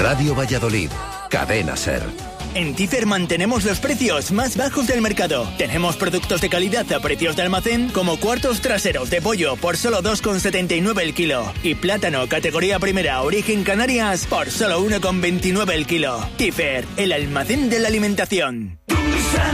Radio Valladolid, Cadena SER. En Tifer mantenemos los precios más bajos del mercado. Tenemos productos de calidad a precios de almacén, como cuartos traseros de pollo por solo 2,79 el kilo. Y plátano categoría primera origen Canarias por solo 1,29 el kilo. Tifer, el almacén de la alimentación.